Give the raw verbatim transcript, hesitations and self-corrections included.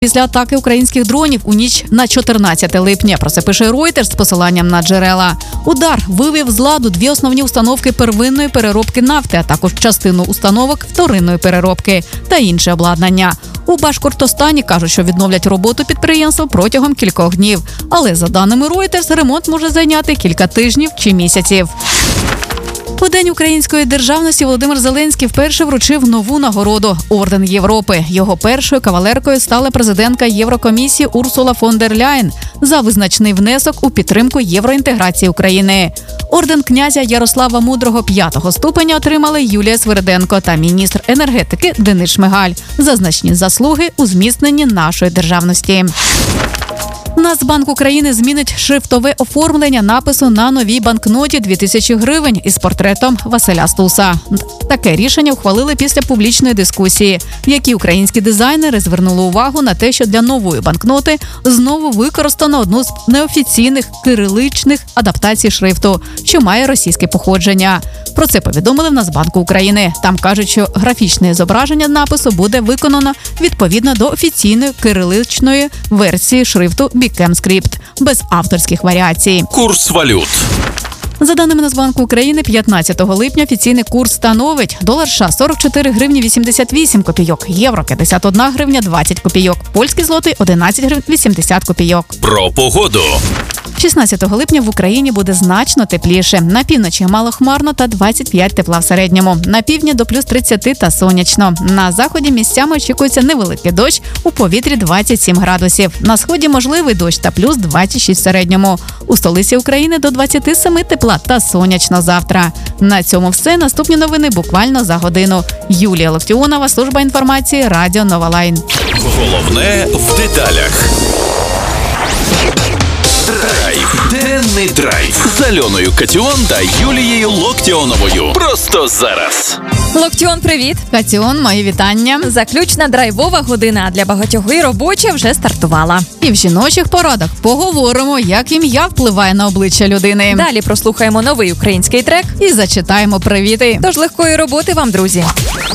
Після атаки українських дронів у ніч на чотирнадцяте липня. Про це пише Reuters з посиланням на джерела. Удар вивів з ладу дві основні установки первинної переробки нафти, а також частину установок вторинної переробки та інше обладнання. У Башкортостані кажуть, що відновлять роботу підприємства протягом кількох днів. Але, за даними Reuters, ремонт може зайняти кілька тижнів чи місяців. У День української державності Володимир Зеленський вперше вручив нову нагороду – Орден Європи. Його першою кавалеркою стала президентка Єврокомісії Урсула фон дер Ляєн за визначний внесок у підтримку євроінтеграції України. Орден князя Ярослава Мудрого п'ятого ступеня отримали Юлія Свириденко та міністр енергетики Денис Шмигаль за значні заслуги у зміцненні нашої державності. Нацбанк України змінить шрифтове оформлення напису на новій банкноті дві тисячі гривень із портретом Василя Стуса. Таке рішення ухвалили після публічної дискусії, в якій українські дизайнери звернули увагу на те, що для нової банкноти знову використано одну з неофіційних кириличних адаптацій шрифту, що має російське походження. Про це повідомили в Нацбанку України. Там кажуть, що графічне зображення напису буде виконано відповідно до офіційної кириличної версії шрифту BigMScript, без авторських варіацій. Курс валют. За даними Нацбанку України, п'ятнадцятого липня офіційний курс становить долар США сорок чотири гривні вісімдесят вісім копійок, євро п'ятдесят одна гривня двадцять копійок, польський злотий одинадцять гривень вісімдесят копійок. Про погоду. шістнадцятого липня в Україні буде значно тепліше. На півночі малохмарно та двадцять п'ять тепла в середньому. На півдні до плюс тридцять та сонячно. На заході місцями очікується невеликий дощ, у повітрі двадцять сім градусів. На сході можливий дощ та плюс двадцять шість в середньому. У столиці України до двадцять сім тепла та сонячно завтра. На цьому все. Наступні новини буквально за годину. Юлія Локтіонова, служба інформації, Радіо Нова Лайн. Головне в деталях. Драйв. Денний драйв з Альоною Катіон та Юлією Локтіоновою. Просто зараз. Локтіон, привіт! Катіон, мої вітання. Заключна драйвова година, а для багатьох і робоча вже стартувала. І в жіночих порадах поговоримо, як ім'я впливає на обличчя людини. Далі прослухаємо новий український трек І зачитаємо привіти. Тож легкої роботи вам, друзі!